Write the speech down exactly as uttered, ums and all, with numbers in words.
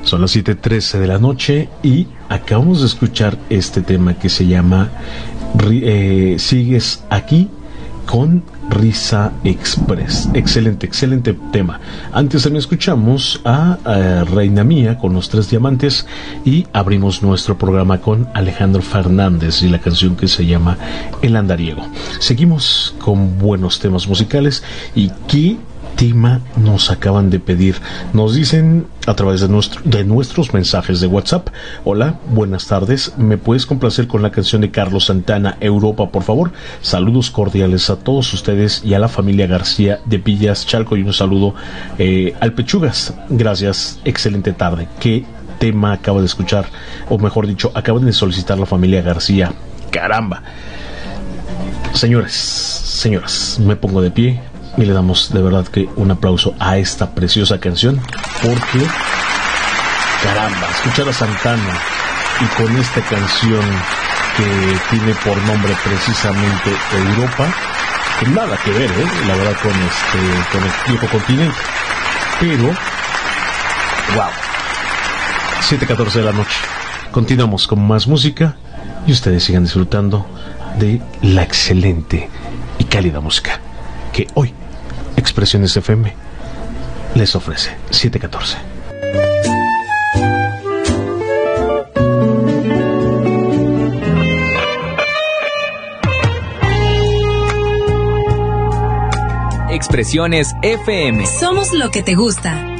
Son las siete trece de la noche y acabamos de escuchar este tema que se llama eh, Sigues aquí con Risa Express. Excelente, excelente tema. Antes también escuchamos a, a Reina Mía con Los Tres Diamantes y abrimos nuestro programa con Alejandro Fernández y la canción que se llama El Andariego. Seguimos con buenos temas musicales. ¿Y qué tema nos acaban de pedir? Nos dicen a través de, nuestro, de nuestros mensajes de WhatsApp: hola, buenas tardes, ¿me puedes complacer con la canción de Carlos Santana, Europa, por favor? Saludos cordiales a todos ustedes y a la familia García de Villas, Chalco, y un saludo eh, al Pechugas. Gracias, excelente tarde. ¿Qué tema acaba de escuchar? O mejor dicho, acaban de solicitar la familia García. Caramba. Señores, señoras, me pongo de pie y le damos de verdad que un aplauso a esta preciosa canción, porque caramba, escuchar a Santana y con esta canción que tiene por nombre precisamente Europa, que nada que ver, ¿eh? La verdad, con este con el viejo continente, pero wow. siete catorce de la noche, continuamos con más música y ustedes sigan disfrutando de la excelente y cálida música que hoy Expresiones F M les ofrece. Siete catorce. Expresiones F M. Somos lo que te gusta.